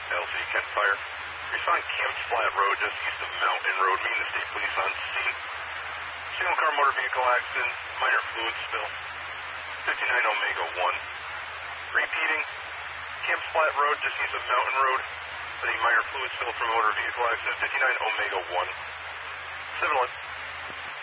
LC, Kent Fire. Respond Camps Flat Road, just east of Mountain Road. Me and the state police on scene. Single car motor vehicle accident, minor fluid spill. 59 Omega 1. Repeating, Camps Flat Road, just east of Mountain Road. A minor fluid spill from a motor vehicle accident, 59 Omega 1. 7-1.